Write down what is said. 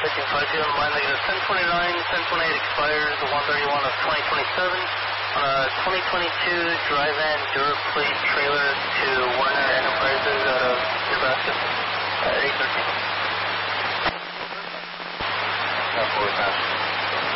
1552 on the line, negative 1029, 1028 expires the 131 of 2027 on a 2022 Dryvan Duraplate trailer to Warner Enterprises out of Nebraska at 813. 4 pass.